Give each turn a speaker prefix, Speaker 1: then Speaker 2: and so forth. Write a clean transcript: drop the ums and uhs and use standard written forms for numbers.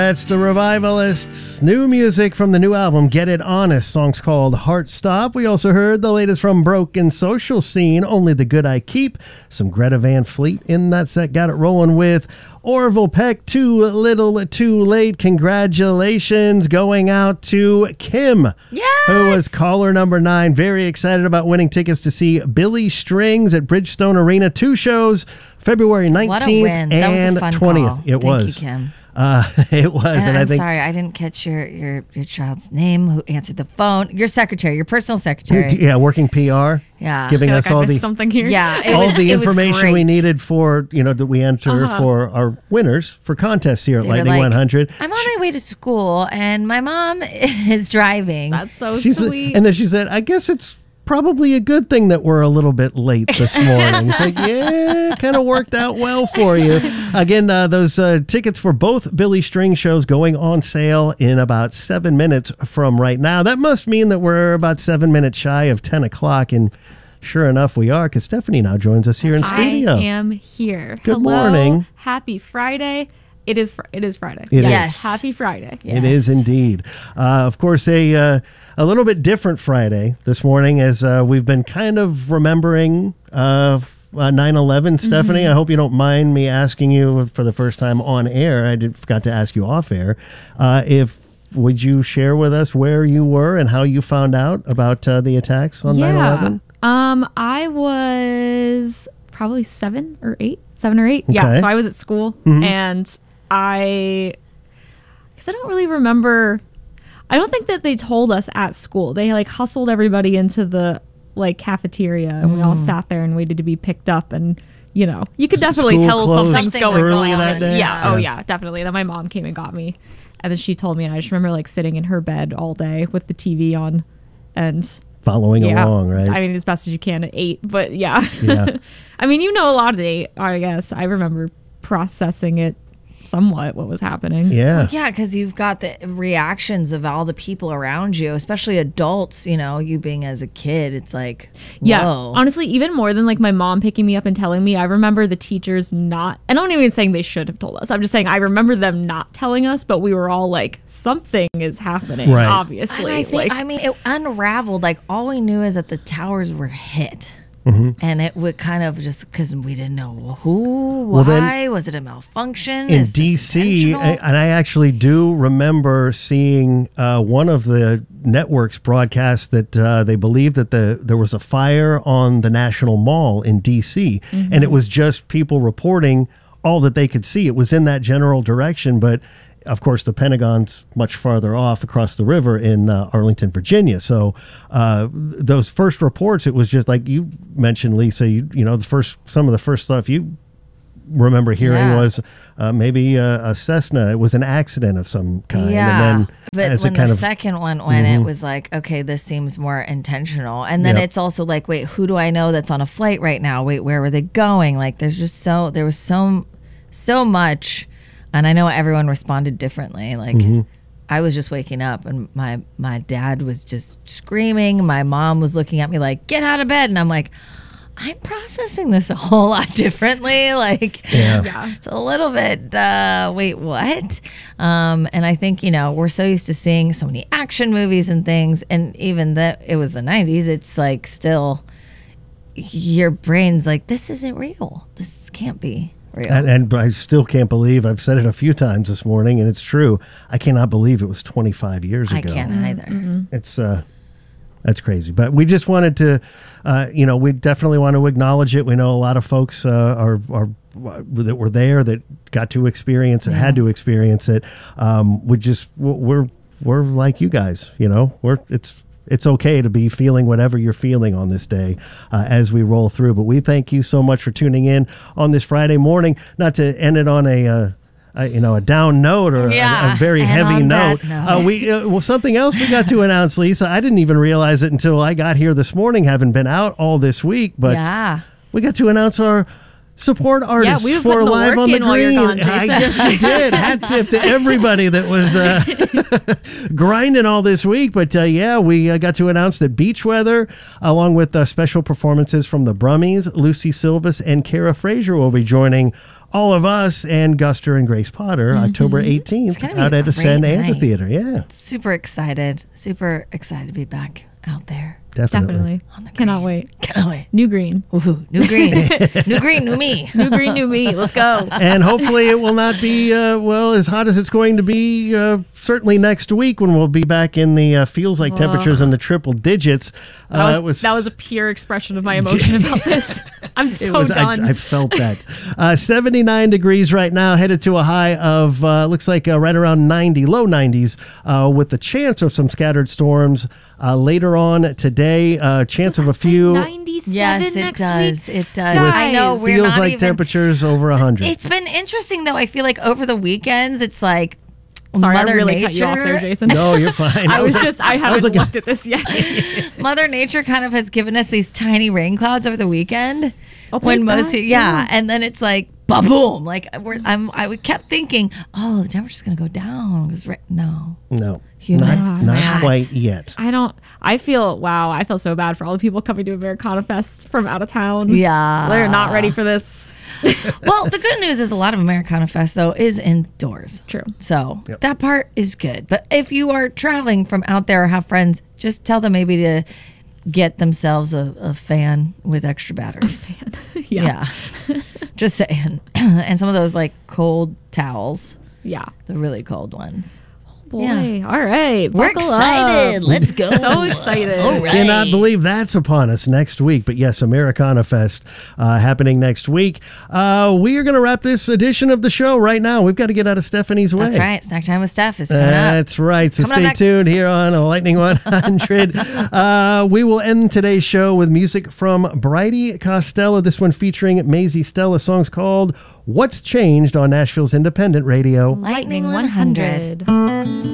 Speaker 1: That's the Revivalists. New music from the new album, Get It Honest. Song's called Heart Stop. We also heard the latest from Broken Social Scene, Only the Good I Keep. Some Greta Van Fleet in that set. Got it rolling with Orville Peck, Too Little Too Late. Congratulations going out to Kim, who was caller number 9. Very excited about winning tickets to see Billy Strings at Bridgestone Arena. 2 shows, February 19th and 20th.
Speaker 2: Call.
Speaker 1: It was.
Speaker 2: Thank you, Kim.
Speaker 1: It was, and
Speaker 2: I'm
Speaker 1: I think
Speaker 2: sorry I didn't catch your child's name who answered the phone. Your secretary, your personal secretary.
Speaker 1: Yeah, working PR.
Speaker 2: Yeah,
Speaker 1: giving us all the
Speaker 3: something here.
Speaker 2: Yeah,
Speaker 1: all the information we needed for that we enter for our winners for contests here at Lightning 100.
Speaker 2: I'm on my way to school and my mom is driving.
Speaker 3: That's so sweet.
Speaker 1: And then she said, "I guess it's probably a good thing that we're a little bit late this morning." It's like, yeah, kind of worked out well for you. Again, those tickets for both Billy String shows going on sale in about 7 minutes from right now. That must mean that we're about 7 minutes shy of 10 o'clock. And sure enough, we are, because Stephanie now joins us here in studio.
Speaker 3: I am here.
Speaker 1: Good
Speaker 3: Hello.
Speaker 1: morning.
Speaker 3: Happy Friday. It is Friday.
Speaker 1: It
Speaker 2: Yes.
Speaker 1: is.
Speaker 3: Happy Friday.
Speaker 2: Yes.
Speaker 1: It is indeed. Of course, a little bit different Friday this morning, as we've been kind of remembering 9/11. Stephanie, I hope you don't mind me asking you for the first time on air. I forgot to ask you off air. Would you share with us where you were and how you found out about the attacks on 9/11?
Speaker 3: I was probably 7 or 8.
Speaker 1: Okay.
Speaker 3: Yeah, so I was at school and I don't really remember. I don't think that they told us at school. They hustled everybody into the cafeteria and we all sat there and waited to be picked up, and you could definitely
Speaker 1: School
Speaker 3: tell
Speaker 1: closed
Speaker 3: something's going
Speaker 1: early
Speaker 3: on.
Speaker 1: that day?
Speaker 3: Yeah. Oh yeah, definitely. Then my mom came and got me, and then she told me, and I just remember sitting in her bed all day with the TV on and
Speaker 1: Following along, right?
Speaker 3: I mean, as best as you can at 8, but yeah.
Speaker 1: Yeah.
Speaker 3: I mean, a lot at 8, I guess. I remember processing it somewhat, what was happening.
Speaker 1: Yeah.
Speaker 2: Yeah, because you've got the reactions of all the people around you, especially adults, you being as a kid. It's like,
Speaker 3: Yeah.
Speaker 2: whoa.
Speaker 3: Honestly, even more than my mom picking me up and telling me, I remember the teachers not, and I'm not even saying they should have told us. I'm just saying I remember them not telling us, but we were all something is happening,
Speaker 1: Right.
Speaker 3: obviously.
Speaker 2: And I think, it unraveled. All we knew is that the towers were hit. And it would kind of just because we didn't know who, why, was it a malfunction?
Speaker 1: In
Speaker 2: Is this
Speaker 1: DC,
Speaker 2: intentional?
Speaker 1: and I actually do remember seeing one of the networks broadcast that they believed that there was a fire on the National Mall in DC, and it was just people reporting all that they could see. It was in that general direction, but of course, the Pentagon's much farther off across the river in Arlington, Virginia. So those first reports, it was just like you mentioned, Lisa. Some of the first stuff you remember hearing was maybe a Cessna. It was an accident of some kind.
Speaker 2: Yeah,
Speaker 1: and then
Speaker 2: but
Speaker 1: as
Speaker 2: when
Speaker 1: it kind
Speaker 2: the
Speaker 1: of,
Speaker 2: second one went, it was like, okay, this seems more intentional. And then it's also like, wait, who do I know that's on a flight right now? Wait, where were they going? There was so much. And I know everyone responded differently. I was just waking up and my dad was just screaming. My mom was looking at me like, get out of bed. And I'm like, I'm processing this a whole lot differently. It's a little bit, wait, what? And I think, we're so used to seeing so many action movies and things. And even that it was the 90s, it's still your brain's this isn't real. This can't be.
Speaker 1: And I still can't believe, I've said it a few times this morning, and it's true, I cannot believe it was 25 years ago.
Speaker 2: I can't either.
Speaker 1: It's that's crazy. But we just wanted to, we definitely want to acknowledge it. We know a lot of folks are that were there that got to experience it, had to experience it. We're like you guys, It's okay to be feeling whatever you're feeling on this day as we roll through. But we thank you so much for tuning in on this Friday morning. Not to end it on a down note or a very heavy note. Something else we got to announce, Lisa. I didn't even realize it until I got here this morning, having been out all this week. But we got to announce our support artists for Live on the Green. I guess we did. Hat tip to everybody that was grinding all this week. But we got to announce that Beach Weather, along with special performances from the Brummies, Lucy Silvas, and Kara Frazier will be joining all of us and Guster and Grace Potter, October 18th
Speaker 2: gonna be
Speaker 1: out
Speaker 2: a
Speaker 1: at Ascend
Speaker 2: great night.
Speaker 1: Amphitheater. Yeah,
Speaker 2: Super excited to be back out there.
Speaker 1: definitely.
Speaker 2: On the green.
Speaker 3: Cannot wait.
Speaker 2: Cannot wait.
Speaker 3: New green.
Speaker 2: Woohoo. New green. New green, new me.
Speaker 3: New green, new me. Let's go.
Speaker 1: And hopefully it will not be, as hot as it's going to be certainly next week when we'll be back in the feels like temperatures in the triple digits.
Speaker 3: That was a pure expression of my emotion about this. I'm so done.
Speaker 1: I felt that. 79 degrees right now, headed to a high of, looks like right around 90, low 90s, with the chance of some scattered storms later on today. Chance of a few.
Speaker 3: 97
Speaker 2: Yes, it
Speaker 3: next
Speaker 2: does.
Speaker 3: week.
Speaker 2: It does.
Speaker 3: Guys.
Speaker 2: I know we're
Speaker 1: Feels
Speaker 2: not
Speaker 1: like
Speaker 2: even,
Speaker 1: temperatures over 100.
Speaker 2: It's been interesting though. I feel like over the weekends, it's like
Speaker 3: Sorry,
Speaker 2: Mother
Speaker 3: I really
Speaker 2: Nature.
Speaker 3: cut you off there, Jason.
Speaker 1: No, you're fine.
Speaker 3: I haven't
Speaker 1: looking-
Speaker 3: looked at this yet.
Speaker 2: Mother Nature kind of has given us these tiny rain clouds over the weekend.
Speaker 3: I'll take that.
Speaker 2: Yeah, and then it's like ba-boom. Like I kept thinking, oh, the temperature's gonna go down. No,
Speaker 1: No,
Speaker 2: Humid.
Speaker 1: not
Speaker 2: Hot.
Speaker 1: quite yet.
Speaker 3: I feel so bad for all the people coming to Americana Fest from out of town.
Speaker 2: Yeah.
Speaker 3: They're not ready for this.
Speaker 2: Well, the good news is a lot of Americana Fest though is indoors.
Speaker 3: True.
Speaker 2: So that part is good. But if you are traveling from out there or have friends, just tell them maybe to get themselves a fan with extra batteries.
Speaker 3: Yeah.
Speaker 2: Just saying. And some of those like cold towels,
Speaker 3: Yeah.
Speaker 2: the really cold ones.
Speaker 3: Boy.
Speaker 2: Yeah.
Speaker 3: All right.
Speaker 2: We're
Speaker 3: buckle
Speaker 2: excited.
Speaker 3: up.
Speaker 2: Let's go.
Speaker 3: So excited.
Speaker 2: All right.
Speaker 1: Cannot believe that's upon us next week. But yes, Americana Fest happening next week. We are going to wrap this edition of the show right now. We've got to get out of Stephanie's way.
Speaker 2: That's right. Snack time with Steph is coming up.
Speaker 1: That's right. So
Speaker 2: Coming up
Speaker 1: stay
Speaker 2: next.
Speaker 1: tuned here on Lightning 100. We will end today's show with music from Bridie Costello. This one featuring Maisie Stella. Song's called What's Changed on Nashville's Independent Radio.
Speaker 2: Lightning 100.